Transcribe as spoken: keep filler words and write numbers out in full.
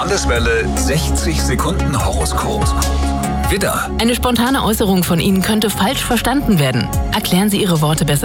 Landeswelle sechzig Sekunden Horoskop. Widder. Eine spontane Äußerung von Ihnen könnte falsch verstanden werden. Erklären Sie Ihre Worte besser.